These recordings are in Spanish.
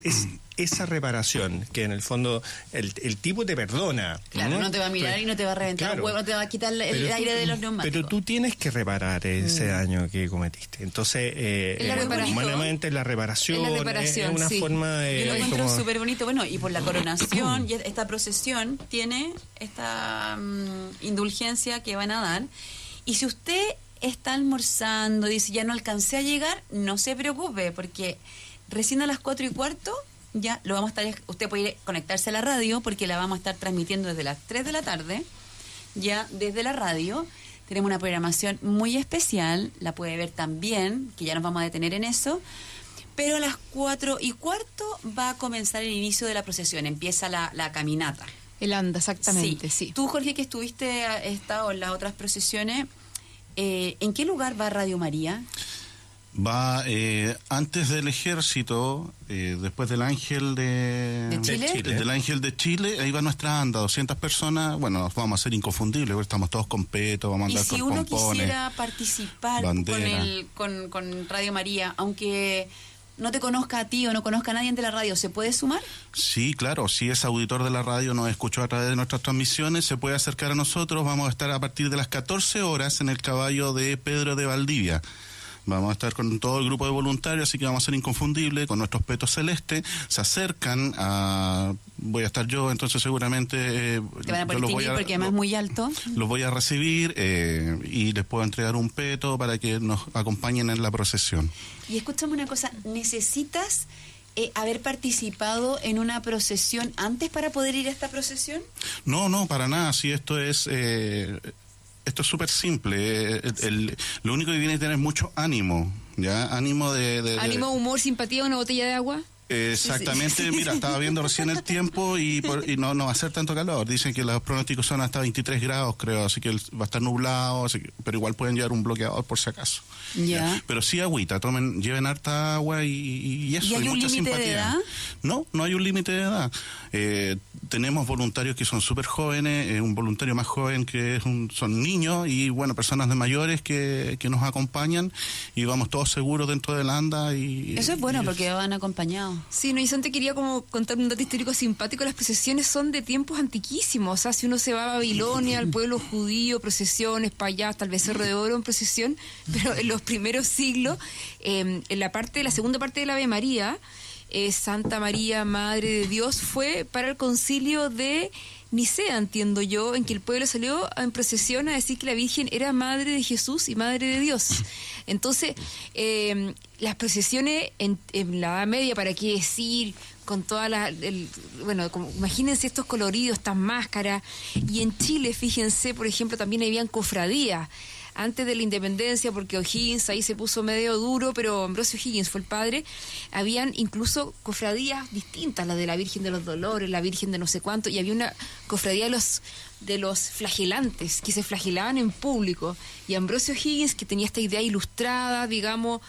Es esa reparación que en el fondo el tipo te perdona. Claro, no te va a mirar y no te va a reventar el huevo, no te va a quitar el aire de los neumáticos. Pero tú tienes que reparar ese daño que cometiste. Entonces, humanamente la reparación es una forma de... Yo lo encuentro súper bonito. Bueno, y por la coronación, y esta procesión tiene esta indulgencia que van a dar. Y si usted está almorzando, dice, ya no alcancé a llegar, no se preocupe, porque recién a las 4:15 ya lo vamos a estar, usted puede conectarse a la radio porque la vamos a estar transmitiendo desde las 3 de la tarde, ya desde la radio. Tenemos una programación muy especial, la puede ver también, que ya nos vamos a detener en eso, pero a las 4:15 va a comenzar el inicio de la procesión, empieza la caminata. El anda, exactamente, sí. Tú, Jorge, que estado en las otras procesiones, ¿en qué lugar va Radio María? Va antes del ejército, después del Ángel de Chile. Del Ángel de Chile, ahí va nuestra anda, 200 personas. Bueno, nos vamos a hacer inconfundibles, porque estamos todos con peto, vamos a andar con pompones. Y si uno quisiera participar con Radio María, aunque no te conozca a ti o no conozca a nadie de la radio, ¿se puede sumar? Sí, claro, si es auditor de la radio, nos escuchó a través de nuestras transmisiones, se puede acercar a nosotros. Vamos a estar a partir de las 14 horas en el caballo de Pedro de Valdivia. Vamos a estar con todo el grupo de voluntarios, así que vamos a ser inconfundibles, con nuestros petos celestes. Se acercan a... Voy a estar yo, entonces seguramente... Te van a poner porque además es muy alto. Los voy a recibir y les puedo entregar un peto para que nos acompañen en la procesión. Y escúchame una cosa, ¿necesitas haber participado en una procesión antes para poder ir a esta procesión? No, para nada. Si esto es... Esto es súper simple. Lo único que tiene que tener es mucho ánimo, ¿ya? Ánimo Ánimo, humor, simpatía, una botella de agua. Exactamente, sí. Mira, estaba viendo recién el tiempo y no va a ser tanto calor. Dicen que los pronósticos son hasta 23 grados, creo, así que va a estar nublado, pero igual pueden llevar un bloqueador por si acaso. Ya. Pero sí agüita, lleven harta agua y eso. ¿Y hay un límite de edad? No hay un límite de edad. Tenemos voluntarios que son súper jóvenes, un voluntario más joven que son niños y bueno, personas de mayores que nos acompañan y vamos todos seguros dentro de la anda. Eso es bueno porque van acompañados. Sí, no, y Sante quería como contar un dato histórico simpático. Las procesiones son de tiempos antiquísimos. O sea, si uno se va a Babilonia, al pueblo judío, procesiones para allá, hasta el Becerro de Oro en procesión, pero en los primeros siglos, en la segunda parte de la Ave María, Santa María, Madre de Dios, fue para el concilio de Nicea, entiendo yo, en que el pueblo salió en procesión a decir que la Virgen era Madre de Jesús y Madre de Dios. Entonces, las procesiones en la Edad Media, ¿para qué decir? Con toda imagínense estos coloridos, estas máscaras. Y en Chile, fíjense, por ejemplo, también habían cofradías. Antes de la independencia, porque O'Higgins ahí se puso medio duro, pero Ambrosio O'Higgins fue el padre, habían incluso cofradías distintas, la de la Virgen de los Dolores, la Virgen de no sé cuánto, y había una cofradía de los flagelantes, que se flagelaban en público, y Ambrosio O'Higgins, que tenía esta idea ilustrada, digamos,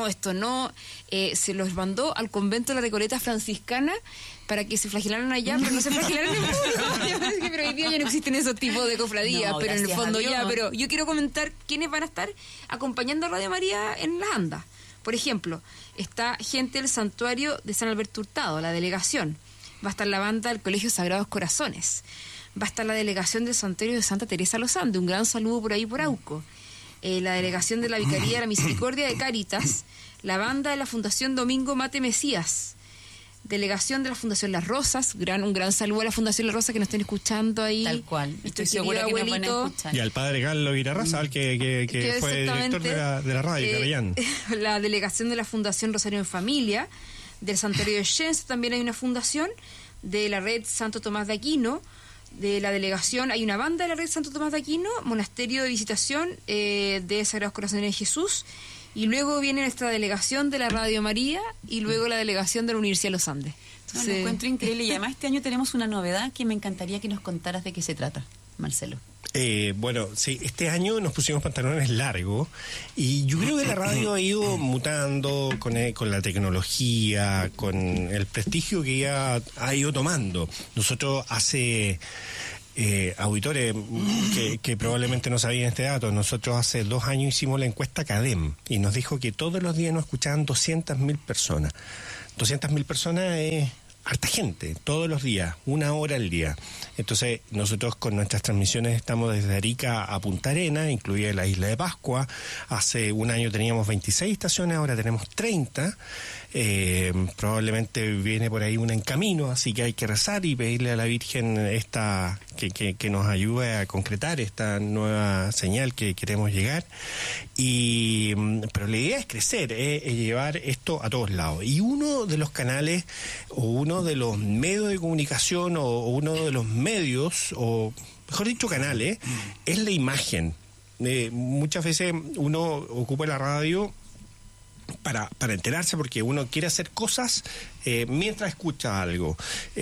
se los mandó al convento de la Recoleta franciscana para que se flagelaran allá, pero no se flagelaran en público. Pero hoy día ya no existen esos tipos de cofradías, pero en el fondo ya. Pero yo quiero comentar quiénes van a estar acompañando a Radio María en las andas. Por ejemplo, está gente del santuario de San Alberto Hurtado, la delegación. Va a estar la banda del Colegio Sagrados Corazones. Va a estar la delegación del santuario de Santa Teresa Los Andes. Un gran saludo por ahí, por Auco. La delegación de la Vicaría de la Misericordia de Cáritas. La banda de la Fundación Domingo Mate Mesías. Delegación de la Fundación Las Rosas, un gran saludo a la Fundación Las Rosas que nos están escuchando ahí. Tal cual, estoy segura que nos van a escuchar. Y al padre Carlos Irarrázaval, que fue director de la radio, Capellán. La delegación de la Fundación Rosario en Familia, del Santuario de Shense también hay una fundación, de la Red Santo Tomás de Aquino, de la delegación, hay una banda de la Red Santo Tomás de Aquino, Monasterio de Visitación de Sagrados Corazones de Jesús. Y luego viene nuestra delegación de la Radio María y luego la delegación de la Universidad de los Andes. Entonces, lo encuentro increíble y además este año tenemos una novedad que me encantaría que nos contaras de qué se trata, Marcelo. Bueno, sí, este año nos pusimos pantalones largos y yo creo que la radio ha ido mutando con la tecnología, con el prestigio que ya ha ido tomando. Nosotros auditores que probablemente no sabían este dato, nosotros hace 2 años hicimos la encuesta CADEM y nos dijo que todos los días nos escuchaban 200.000 personas. 200.000 personas es harta gente, todos los días, 1 hora al día. Entonces, nosotros con nuestras transmisiones estamos desde Arica a Punta Arenas, incluida la isla de Pascua. Hace un año teníamos 26 estaciones, ahora tenemos 30. Probablemente viene por ahí una en camino, así que hay que rezar y pedirle a la Virgen que nos ayude a concretar esta nueva señal que queremos llegar. Pero la idea es crecer, es llevar esto a todos lados. Y uno de los canales, o uno de los medios de comunicación, o uno de los medios, o mejor dicho canales, es la imagen. Muchas veces uno ocupa la radio para enterarse, porque uno quiere hacer cosas mientras escucha algo.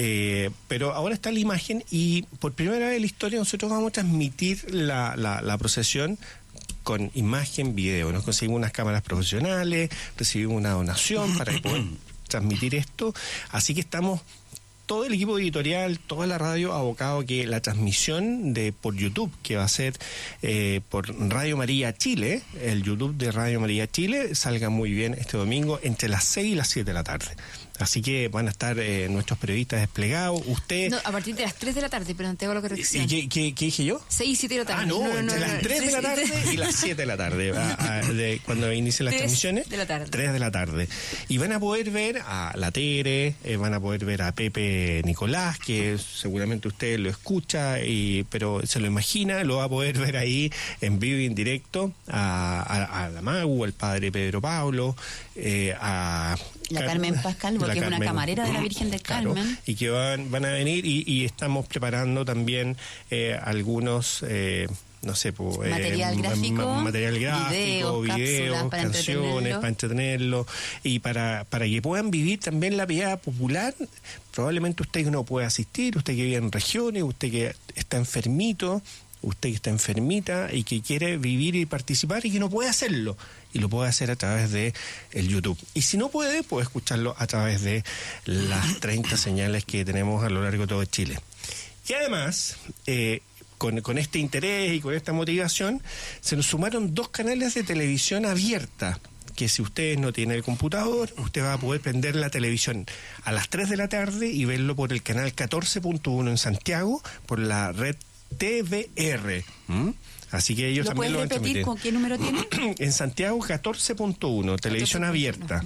Pero ahora está la imagen, y por primera vez en la historia nosotros vamos a transmitir la procesión con imagen, video. Nos conseguimos unas cámaras profesionales, recibimos una donación para poder transmitir esto. Así que estamos, todo el equipo editorial, toda la radio, abocado a que la transmisión por YouTube, que va a ser por Radio María Chile, el YouTube de Radio María Chile, salga muy bien este domingo entre las 6 y las 7 de la tarde. Así que van a estar nuestros periodistas desplegados. Usted... No, a partir de las 3 de la tarde, pero no te hago la corrección. ¿Qué dije yo? 6 y 7 de la tarde. Entre las 3 de la tarde y las 7 de la tarde, cuando inicien las transmisiones. 3 de la tarde. 3 de la tarde. Y van a poder ver a la Tere, van a poder ver a Pepe Nicolás, que seguramente usted lo escucha, pero se lo imagina, lo va a poder ver ahí en vivo y en directo, a la Magu, al padre Pedro Pablo, a... La Carmen Pascal, porque es una camarera de la Virgen del Carmen. Claro, y que van a venir, y estamos preparando también algunos... no sé, material gráfico, videos, canciones para entretenerlo, y para que puedan vivir también la vida popular. Probablemente usted que no puede asistir, usted que vive en regiones, usted que está enfermito, usted que está enfermita y que quiere vivir y participar y que no puede hacerlo, y lo puede hacer a través de el YouTube. Y si no puede escucharlo a través de las 30 señales que tenemos a lo largo de todo Chile. Y además, con este interés y con esta motivación, se nos sumaron 2 canales de televisión abierta, que si usted no tiene el computador, usted va a poder prender la televisión a las 3 de la tarde y verlo por el canal 14.1 en Santiago, por la red TVR. Así que ellos también lo van a transmitir. ¿Con qué número tiene? En Santiago 14.1, televisión abierta.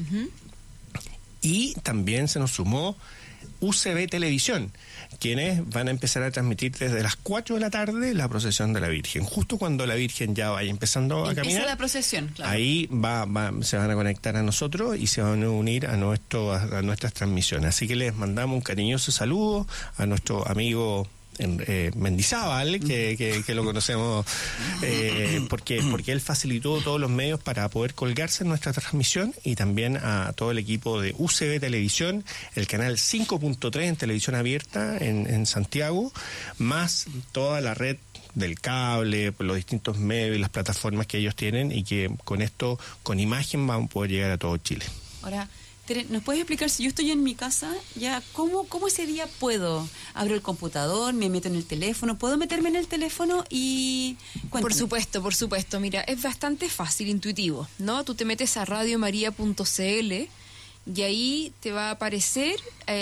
Y también se nos sumó UCB Televisión, quienes van a empezar a transmitir desde las 4 de la tarde la procesión de la Virgen. Justo cuando la Virgen ya vaya empezando a caminar. Empieza la procesión, claro. Ahí se van a conectar a nosotros y se van a unir a nuestras transmisiones. Así que les mandamos un cariñoso saludo a nuestro amigo Mendizábal, que lo conocemos porque él facilitó todos los medios para poder colgarse en nuestra transmisión, y también a todo el equipo de UCB Televisión, el canal 5.3 en televisión abierta en Santiago, más toda la red del cable, los distintos medios y las plataformas que ellos tienen, y que con esto, con imagen, van a poder llegar a todo Chile. Ahora, Tere, ¿nos puedes explicar, si yo estoy en mi casa, ya cómo ese día puedo? Abro el computador, me meto en el teléfono, ¿puedo meterme en el teléfono? Y cuéntame. Por supuesto. Mira, es bastante fácil, intuitivo, ¿no? Tú te metes a radiomaria.cl y ahí te va a aparecer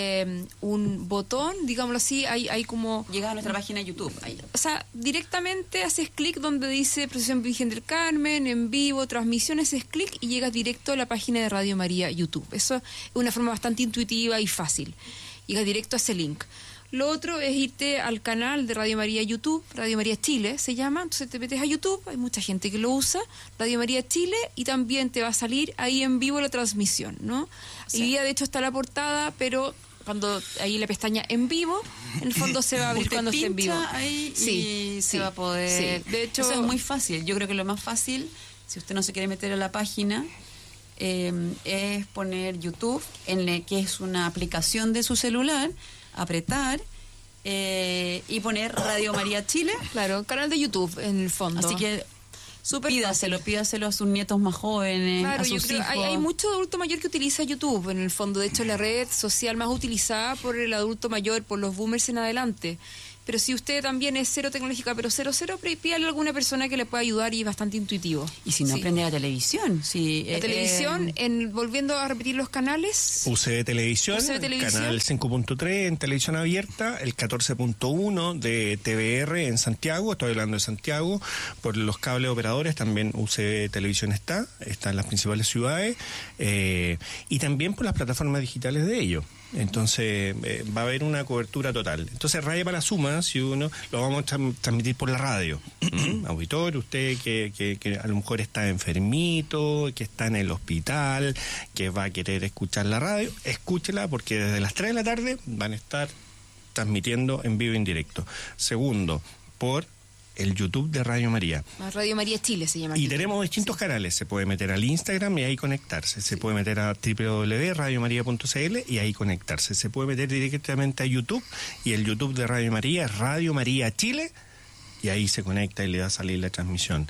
un botón, digámoslo así, hay como... Llega a nuestra página de YouTube. Ahí. O sea, directamente haces clic donde dice Procesión Virgen del Carmen, en vivo, transmisiones, haces clic y llegas directo a la página de Radio María YouTube. Eso es una forma bastante intuitiva y fácil. Llegas directo a ese link. Lo otro es irte al canal de Radio María YouTube, Radio María Chile se llama, entonces te metes a YouTube, hay mucha gente que lo usa, Radio María Chile, y también te va a salir ahí en vivo la transmisión, ¿no? Sí. Y de hecho está la portada, pero cuando ahí la pestaña en vivo, en el fondo se va a abrir cuando esté en vivo. Ahí y se va a poder... Sí. De hecho, eso es muy fácil. Yo creo que lo más fácil, si usted no se quiere meter a la página, es poner YouTube, que es una aplicación de su celular, apretar y poner Radio María Chile. Claro, canal de YouTube en el fondo. Así que pídaselo a sus nietos más jóvenes, claro, a sus hijos. Hay mucho adulto mayor que utiliza YouTube en el fondo. De hecho, la red social más utilizada por el adulto mayor, por los boomers en adelante. pero si usted también es cero tecnológica, pero cero, pídale a alguna persona que le pueda ayudar y es bastante intuitivo. Y si no, prende la televisión. Sí, la televisión, volviendo a repetir los canales. UCB Televisión, canal 5.3 en televisión abierta, el 14.1 de TVR en Santiago, estoy hablando de Santiago, por los cables operadores también UCB Televisión está en las principales ciudades, y también por las plataformas digitales de ellos. Entonces va a haber una cobertura total. Entonces Radio para la Suma, si uno lo vamos a transmitir por la radio. Auditor, usted que a lo mejor está enfermito, que está en el hospital, que va a querer escuchar la radio, escúchela, porque desde las 3 de la tarde van a estar transmitiendo en vivo y en directo. Segundo, por el YouTube de Radio María. Radio María Chile se llama. Y tenemos distintos canales. Se puede meter al Instagram y ahí conectarse. Se puede meter a www.radiomaria.cl y ahí conectarse. Se puede meter directamente a YouTube, y el YouTube de Radio María es Radio María Chile, y ahí se conecta y le da a salir la transmisión.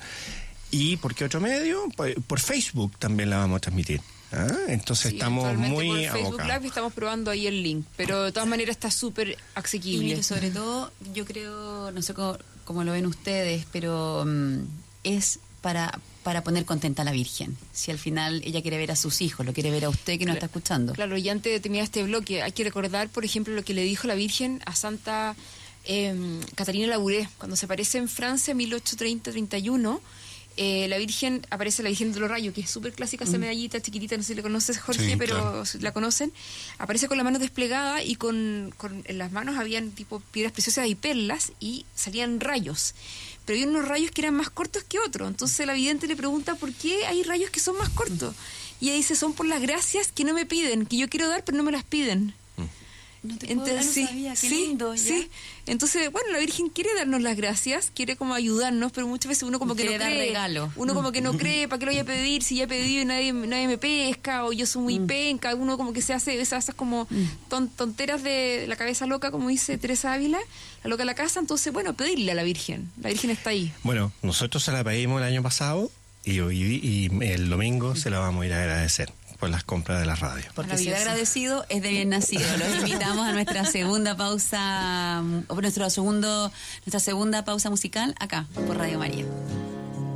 ¿Y por qué otro medio? Por Facebook también la vamos a transmitir. Entonces estamos muy por Facebook abocados. Live estamos probando ahí el link, pero de todas maneras está súper asequible. Y mire, sobre todo, yo creo, no sé cómo lo ven ustedes, pero es para poner contenta a la Virgen. Si al final ella quiere ver a sus hijos, lo quiere ver a usted que nos está escuchando. Claro, y antes de terminar este bloque, hay que recordar, por ejemplo, lo que le dijo la Virgen a Santa Catarina Labouré, cuando se aparece en Francia en 1830-31. La Virgen, aparece la Virgen de los Rayos, que es súper clásica, esa medallita chiquitita, no sé si la conoces, Jorge, sí, pero claro. la conocen. Aparece con la mano desplegada y en las manos habían tipo piedras preciosas y perlas, y salían rayos. Pero había unos rayos que eran más cortos que otros. Entonces la vidente le pregunta por qué hay rayos que son más cortos. Y ella dice, son por las gracias que no me piden, que yo quiero dar, pero no me las piden. No te puedo, no sabía, qué lindo. Sí. Entonces, bueno, la Virgen quiere darnos las gracias, quiere como ayudarnos, pero muchas veces uno como que quiere no dar cree. regalo. Uno como que no cree, ¿para qué lo voy a pedir? Si ya he pedido y nadie me pesca, o yo soy muy penca, uno como que se hace esas como tonteras de la cabeza loca, como dice Teresa Ávila, la loca de la casa. Entonces, bueno, pedirle a la Virgen está ahí. Bueno, nosotros se la pedimos el año pasado, y el domingo se la vamos a ir a agradecer por las compras de la radio. Porque si de agradecido es de bien nacido. Los invitamos a nuestra segunda pausa, nuestra segunda pausa musical acá por Radio María.